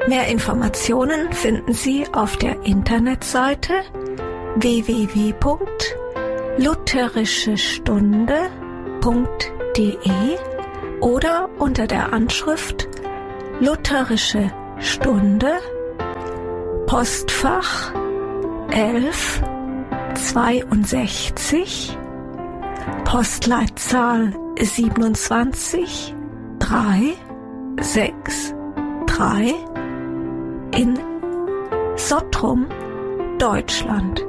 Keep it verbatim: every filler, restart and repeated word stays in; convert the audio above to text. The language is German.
Mehr Informationen finden Sie auf der Internetseite w w w punkt lutherische stunde punkt d e oder unter der Anschrift Lutherische Stunde, Postfach elf zweiundsechzig, Postleitzahl siebenundzwanzig drei sechs drei in Sottrum, Deutschland.